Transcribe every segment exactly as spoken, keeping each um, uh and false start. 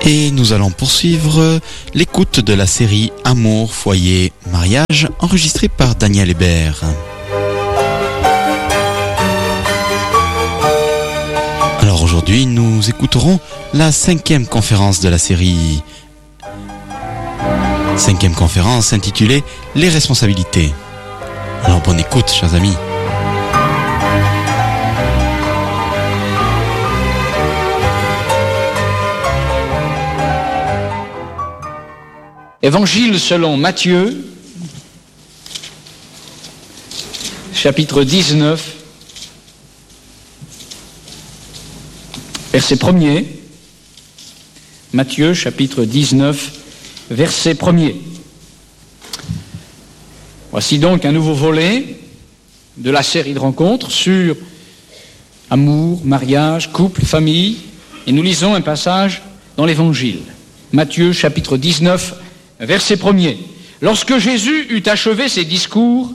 Et nous allons poursuivre l'écoute de la série Amour, Foyer, Mariage, enregistrée par Daniel Hébert. Alors aujourd'hui, nous écouterons la cinquième conférence de la série. Cinquième conférence intitulée Les responsabilités. Alors bonne écoute, chers amis. Évangile selon Matthieu, chapitre dix-neuf, verset premier. Matthieu, chapitre dix-neuf, verset premier. Voici donc un nouveau volet de la série de rencontres sur amour, mariage, couple, famille. Et nous lisons un passage dans l'Évangile. Matthieu, chapitre dix-neuf, verset premier. Lorsque Jésus eut achevé ses discours,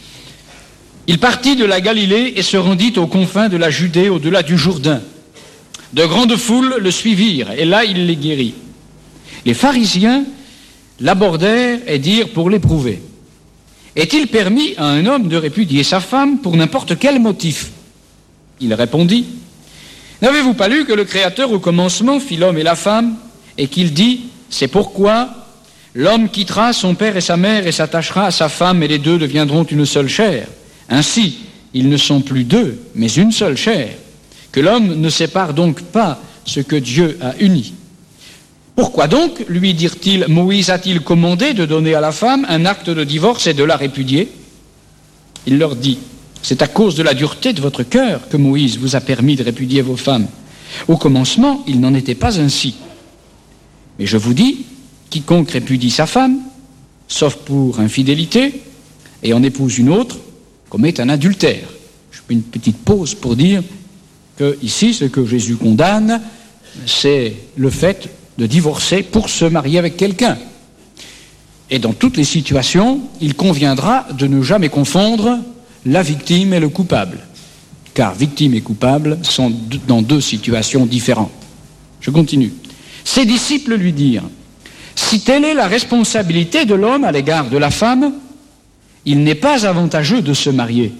il partit de la Galilée et se rendit aux confins de la Judée, au-delà du Jourdain. De grandes foules le suivirent, et là il les guérit. Les pharisiens l'abordèrent et dirent pour l'éprouver: est-il permis à un homme de répudier sa femme pour n'importe quel motif? Il répondit: n'avez-vous pas lu que le Créateur au commencement fit l'homme et la femme, et qu'il dit: c'est pourquoi l'homme quittera son père et sa mère et s'attachera à sa femme, et les deux deviendront une seule chair. Ainsi, ils ne sont plus deux, mais une seule chair. Que l'homme ne sépare donc pas ce que Dieu a uni. Pourquoi donc, lui dirent-ils, Moïse a-t-il commandé de donner à la femme un acte de divorce et de la répudier? Il leur dit: c'est à cause de la dureté de votre cœur que Moïse vous a permis de répudier vos femmes. Au commencement, il n'en était pas ainsi. Mais je vous dis, quiconque répudie sa femme, sauf pour infidélité, et en épouse une autre, commet un adultère. Je fais une petite pause pour dire que ici, ce que Jésus condamne, c'est le fait de divorcer pour se marier avec quelqu'un. Et dans toutes les situations, il conviendra de ne jamais confondre la victime et le coupable, car victime et coupable sont dans deux situations différentes. Je continue. Ses disciples lui dirent: si telle est la responsabilité de l'homme à l'égard de la femme, il n'est pas avantageux de se marier.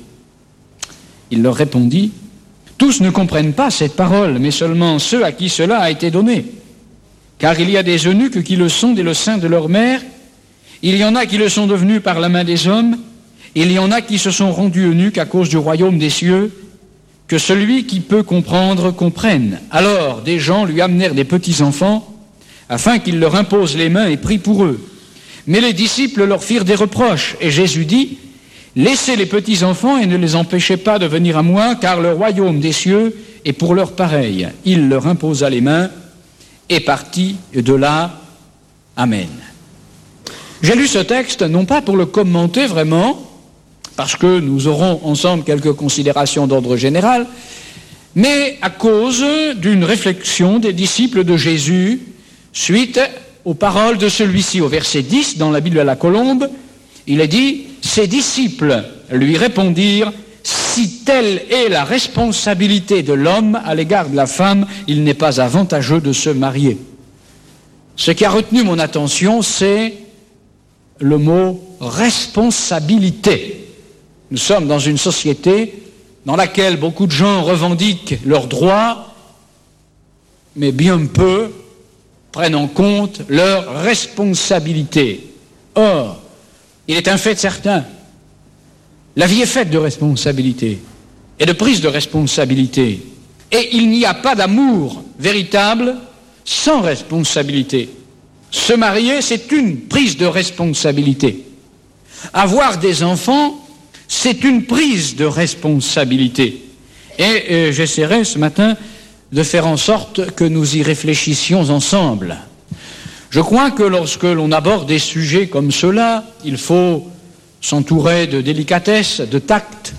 Il leur répondit: tous ne comprennent pas cette parole, mais seulement ceux à qui cela a été donné. Car il y a des eunuques qui le sont dès le sein de leur mère, il y en a qui le sont devenus par la main des hommes, il y en a qui se sont rendus eunuques à cause du royaume des cieux. Que celui qui peut comprendre comprenne. Alors des gens lui amenèrent des petits-enfants, afin qu'il leur impose les mains et prie pour eux. Mais les disciples leur firent des reproches, et Jésus dit: laissez les petits-enfants et ne les empêchez pas de venir à moi, car le royaume des cieux est pour leurs pareils. Il leur imposa les mains et partit de là. Amen. J'ai lu ce texte, non pas pour le commenter vraiment, parce que nous aurons ensemble quelques considérations d'ordre général, mais à cause d'une réflexion des disciples de Jésus suite aux paroles de celui-ci. Au verset dix, dans la Bible à la Colombe, il est dit: ses disciples lui répondirent: si telle est la responsabilité de l'homme à l'égard de la femme, il n'est pas avantageux de se marier. Ce qui a retenu mon attention, c'est le mot responsabilité. Nous sommes dans une société dans laquelle beaucoup de gens revendiquent leurs droits, mais bien peu prennent en compte leurs responsabilités. Or, il est un fait certain, la vie est faite de responsabilités et de prise de responsabilité. Et il n'y a pas d'amour véritable sans responsabilité. Se marier, c'est une prise de responsabilité. Avoir des enfants, c'est une prise de responsabilité. Et euh, j'essaierai ce matin de faire en sorte que nous y réfléchissions ensemble. Je crois que lorsque l'on aborde des sujets comme ceux-là, il faut s'entourer de délicatesse, de tact,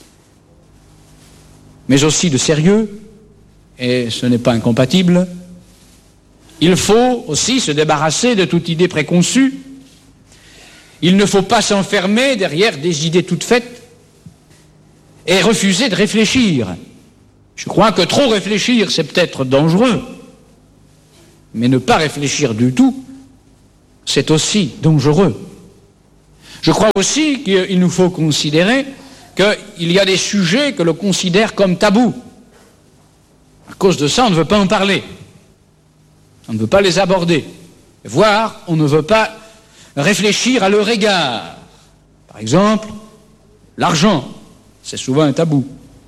mais aussi de sérieux, et ce n'est pas incompatible. Il faut aussi se débarrasser de toute idée préconçue. Il ne faut pas s'enfermer derrière des idées toutes faites et refuser de réfléchir. Je crois que trop réfléchir, c'est peut-être dangereux. Mais ne pas réfléchir du tout, c'est aussi dangereux. Je crois aussi qu'il nous faut considérer qu'il y a des sujets que l'on considère comme tabous. À cause de ça, on ne veut pas en parler. On ne veut pas les aborder. Voire, on ne veut pas réfléchir à leur égard. Par exemple, l'argent, c'est souvent un tabou.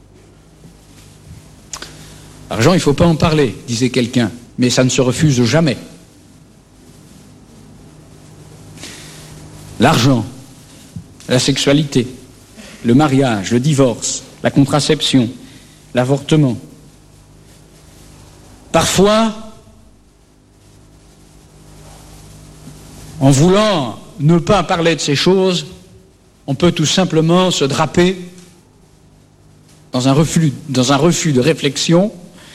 L'argent, il ne faut pas en parler, disait quelqu'un, mais ça ne se refuse jamais. L'argent, la sexualité, le mariage, le divorce, la contraception, l'avortement. Parfois, en voulant ne pas parler de ces choses, on peut tout simplement se draper dans un refus, dans un refus de réflexion,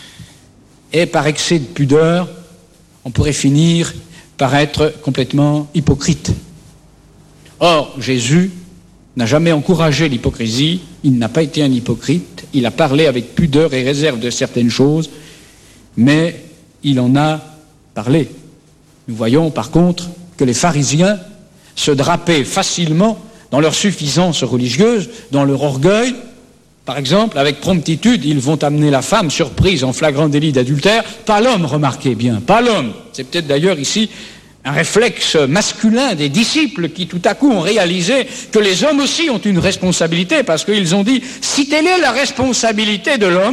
et par excès de pudeur, on pourrait finir par être complètement hypocrite. Or, Jésus n'a jamais encouragé l'hypocrisie, il n'a pas été un hypocrite, il a parlé avec pudeur et réserve de certaines choses, mais il en a parlé. Nous voyons par contre que les pharisiens se drapaient facilement dans leur suffisance religieuse, dans leur orgueil. Par exemple, avec promptitude, ils vont amener la femme surprise en flagrant délit d'adultère, pas l'homme, remarquez bien, pas l'homme. C'est peut-être d'ailleurs ici un réflexe masculin des disciples qui tout à coup ont réalisé que les hommes aussi ont une responsabilité, parce qu'ils ont dit, si telle est la responsabilité de l'homme,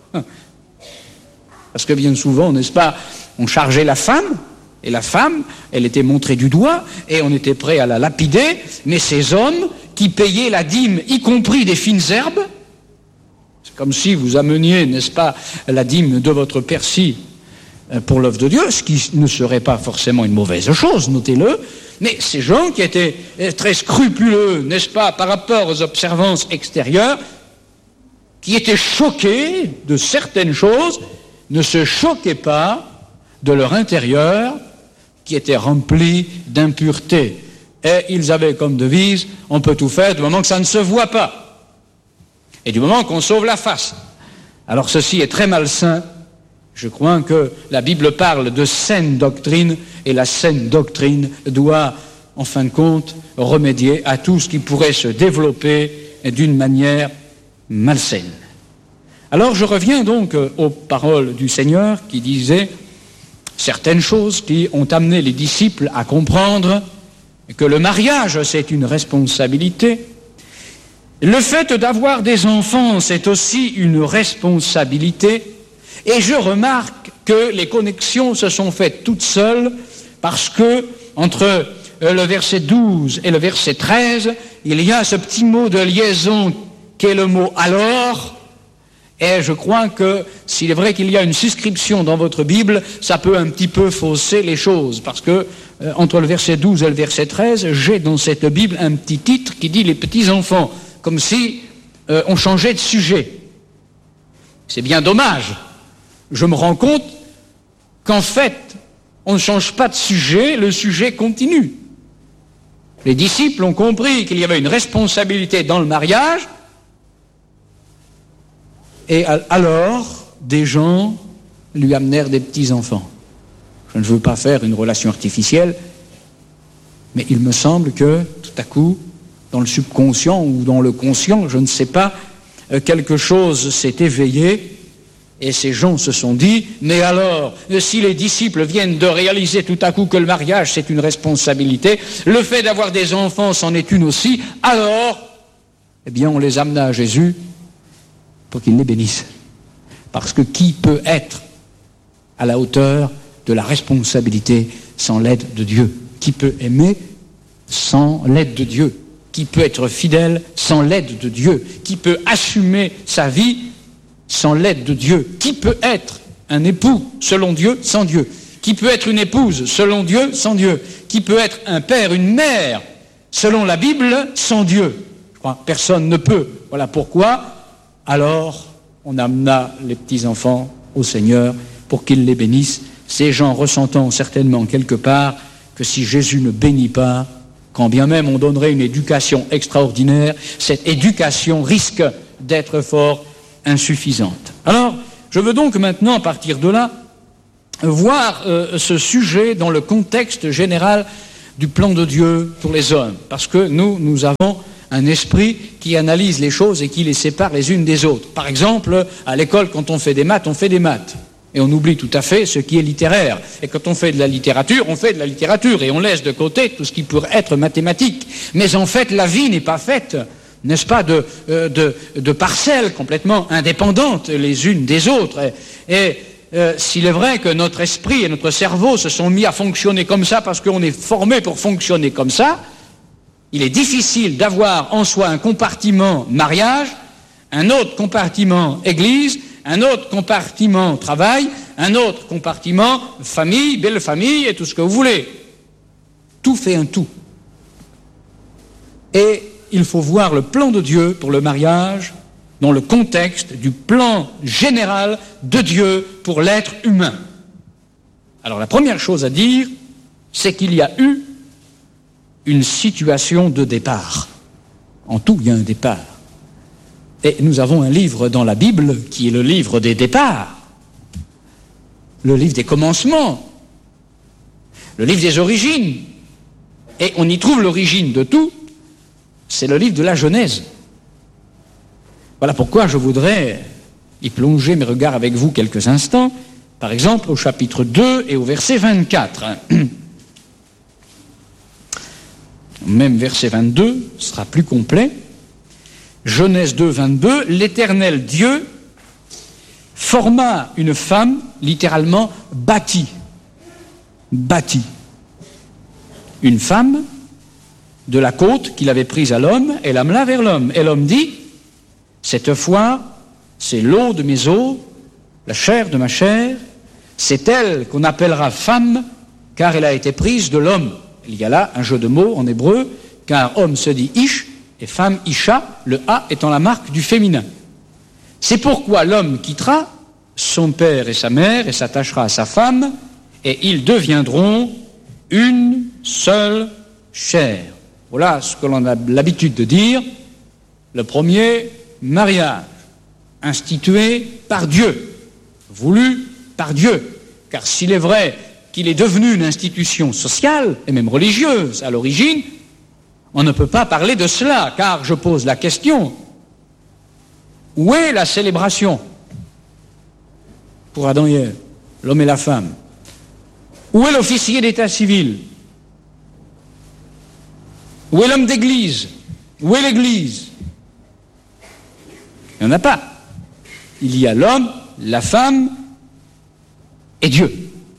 parce que bien souvent, n'est-ce pas, on chargeait la femme, et la femme, elle était montrée du doigt, et on était prêt à la lapider, mais ces hommes qui payaient la dîme, y compris des fines herbes, c'est comme si vous ameniez, n'est-ce pas, la dîme de votre persil pour l'œuvre de Dieu, ce qui ne serait pas forcément une mauvaise chose, notez-le, mais ces gens qui étaient très scrupuleux, n'est-ce pas, par rapport aux observances extérieures, qui étaient choqués de certaines choses, ne se choquaient pas de leur intérieur, qui était rempli d'impureté. Et ils avaient comme devise, on peut tout faire du moment que ça ne se voit pas, et du moment qu'on sauve la face. Alors ceci est très malsain. Je crois que la Bible parle de saine doctrine, et la saine doctrine doit, en fin de compte, remédier à tout ce qui pourrait se développer d'une manière malsaine. Alors je reviens donc aux paroles du Seigneur qui disaient certaines choses qui ont amené les disciples à comprendre que le mariage, c'est une responsabilité. Le fait d'avoir des enfants, c'est aussi une responsabilité. Et je remarque que les connexions se sont faites toutes seules parce que, entre le verset douze et le verset treize, il y a ce petit mot de liaison qui est le mot « alors ». Et je crois que s'il est vrai qu'il y a une suscription dans votre Bible, ça peut un petit peu fausser les choses. Parce que, euh, entre le verset douze et le verset treize, j'ai dans cette Bible un petit titre qui dit « les petits-enfants », comme si euh, on changeait de sujet. C'est bien dommage. Je me rends compte qu'en fait, on ne change pas de sujet, le sujet continue. Les disciples ont compris qu'il y avait une responsabilité dans le mariage, et alors, des gens lui amenèrent des petits-enfants. Je ne veux pas faire une relation artificielle, mais il me semble que, tout à coup, dans le subconscient ou dans le conscient, je ne sais pas, quelque chose s'est éveillé, et ces gens se sont dit, mais alors, si les disciples viennent de réaliser tout à coup que le mariage c'est une responsabilité, le fait d'avoir des enfants c'en est une aussi, alors, eh bien on les amena à Jésus pour qu'il les bénisse. Parce que qui peut être à la hauteur de la responsabilité sans l'aide de Dieu? Qui peut aimer sans l'aide de Dieu? Qui peut être fidèle sans l'aide de Dieu? Qui peut assumer sa vie sans l'aide de Dieu? Qui peut être un époux selon Dieu sans Dieu? Qui peut être une épouse selon Dieu sans Dieu? Qui peut être un père, une mère selon la Bible sans Dieu? Je crois que personne ne peut. Voilà pourquoi, alors, on amena les petits-enfants au Seigneur pour qu'il les bénisse, ces gens ressentant certainement quelque part que si Jésus ne bénit pas, quand bien même on donnerait une éducation extraordinaire, cette éducation risque d'être fort insuffisante. Alors, je veux donc maintenant, à partir de là, voir euh, ce sujet dans le contexte général du plan de Dieu pour les hommes, parce que nous, nous avons un esprit qui analyse les choses et qui les sépare les unes des autres. Par exemple, à l'école, quand on fait des maths, on fait des maths. Et on oublie tout à fait ce qui est littéraire. Et quand on fait de la littérature, on fait de la littérature. Et on laisse de côté tout ce qui pourrait être mathématique. Mais en fait, la vie n'est pas faite, n'est-ce pas, de, euh, de, de parcelles complètement indépendantes les unes des autres. Et, et euh, s'il est vrai que notre esprit et notre cerveau se sont mis à fonctionner comme ça parce qu'on est formé pour fonctionner comme ça, il est difficile d'avoir en soi un compartiment mariage, un autre compartiment église, un autre compartiment travail, un autre compartiment famille, belle famille et tout ce que vous voulez. Tout fait un tout. Et il faut voir le plan de Dieu pour le mariage dans le contexte du plan général de Dieu pour l'être humain. Alors la première chose à dire, c'est qu'il y a eu une situation de départ. En tout, il y a un départ. Et nous avons un livre dans la Bible qui est le livre des départs, le livre des commencements, le livre des origines. Et on y trouve l'origine de tout, c'est le livre de la Genèse. Voilà pourquoi je voudrais y plonger mes regards avec vous quelques instants, par exemple au chapitre deux et au verset vingt-quatre. Même verset vingt-deux sera plus complet. Genèse deux, vingt-deux, l'Éternel Dieu forma une femme, littéralement bâtie, bâtie. Une femme de la côte qu'il avait prise à l'homme, et l'amena vers l'homme. Et l'homme dit, cette fois, c'est l'eau de mes eaux, la chair de ma chair, c'est elle qu'on appellera femme, car elle a été prise de l'homme. Il y a là un jeu de mots en hébreu, car homme se dit ish, et femme isha, le a étant la marque du féminin. C'est pourquoi l'homme quittera son père et sa mère et s'attachera à sa femme, et ils deviendront une seule chair. Voilà ce que l'on a l'habitude de dire, le premier mariage, institué par Dieu, voulu par Dieu. Car s'il est vrai qu'il est devenu une institution sociale, et même religieuse à l'origine, on ne peut pas parler de cela, car je pose la question, où est la célébration pour Adam et Ève, l'homme et la femme? Où est l'officier d'état civil? Où est l'homme d'église? Où est l'église? Il n'y en a pas. Il y a l'homme, la femme et Dieu.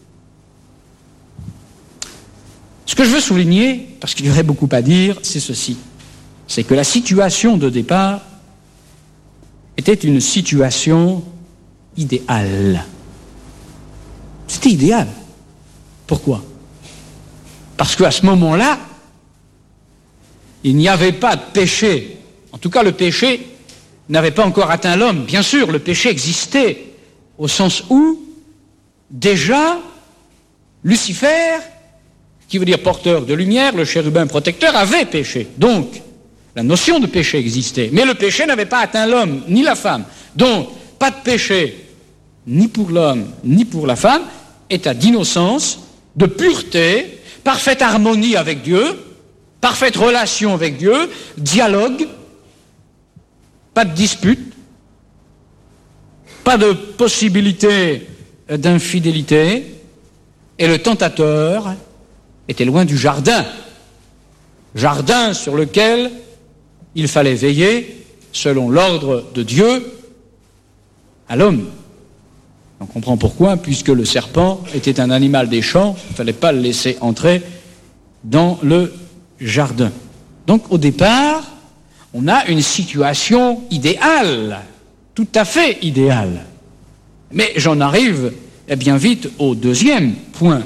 Ce que je veux souligner, parce qu'il y aurait beaucoup à dire, c'est ceci. C'est que la situation de départ était une situation idéale. C'était idéal. Pourquoi? Parce qu'à ce moment-là, il n'y avait pas de péché. En tout cas, le péché n'avait pas encore atteint l'homme. Bien sûr, le péché existait, au sens où, déjà, Lucifer, qui veut dire porteur de lumière, le chérubin protecteur, avait péché. Donc, la notion de péché existait. Mais le péché n'avait pas atteint l'homme, ni la femme. Donc, pas de péché, ni pour l'homme, ni pour la femme, état d'innocence, de pureté, parfaite harmonie avec Dieu, parfaite relation avec Dieu, dialogue, pas de dispute, pas de possibilité d'infidélité, et le tentateur était loin du jardin, jardin sur lequel il fallait veiller, selon l'ordre de Dieu, à l'homme. On comprend pourquoi, puisque le serpent était un animal des champs, il ne fallait pas le laisser entrer dans le jardin. Donc au départ, on a une situation idéale, tout à fait idéale. Mais j'en arrive eh bien vite au deuxième point,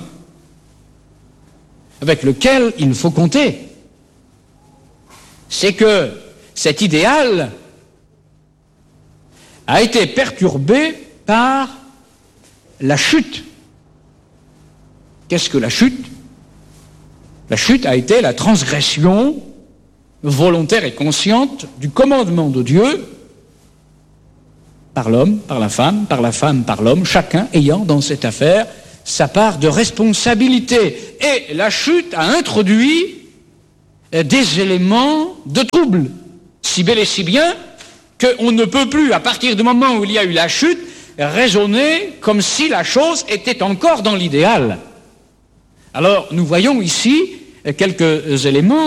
avec lequel il faut compter. C'est que cet idéal a été perturbé par la chute. Qu'est-ce que la chute? La chute a été la transgression volontaire et consciente du commandement de Dieu par l'homme, par la femme, par la femme, par l'homme, chacun ayant dans cette affaire sa part de responsabilité. Et la chute a introduit des éléments de trouble, si bel et si bien qu'on ne peut plus, à partir du moment où il y a eu la chute, raisonner comme si la chose était encore dans l'idéal. Alors, nous voyons ici quelques éléments